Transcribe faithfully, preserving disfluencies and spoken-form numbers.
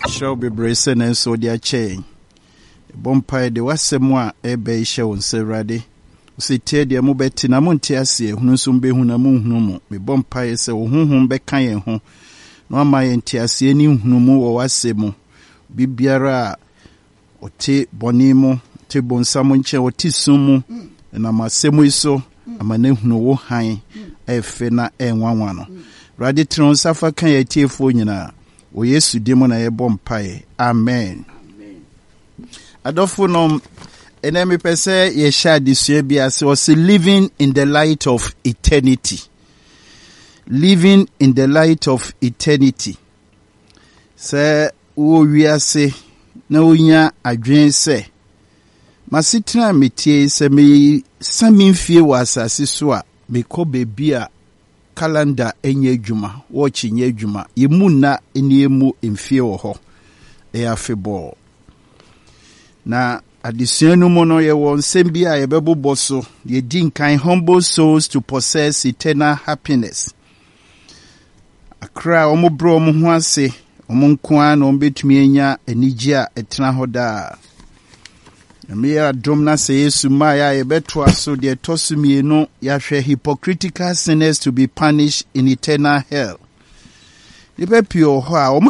Shall be bracing and so dear chain. Bompire de Wasemwa, ebe show and say ready. Si tear dear Mubetina Montiasi, Hunusumbe Hunamu, me bompire say, Hum Bekayen home. No my entiasi any humu or Wasemo. Bibiara or te bonimo, te bonsamunche or tisumu, and I'm a semuiso, I'm a name no high, a fena and one one. Raditron Safa can ye tear for you now. O Yesu demon a bompaye. Amen. Adofunom enemy pese ye share this year be as was living in the light of eternity. Living in the light of eternity. Say wo wiase na onya adwen se masitra metie se me saminfie wasase so a me ko bebia calendar enye adwuma wo chinye adwuma yemu na eniemu emfie wo ho e afebo na additional mono ye won sembia ye bebo so ye din kan humble souls to possess eternal happiness akra omo bro omo ho ase omo nkoa na ombetumi enya anigye a etena hoda Amia domna se Yesu maya ebeto aso de tosumi no yahwe hypocritical sinners to be punished in eternal hell. Ibe pio ho a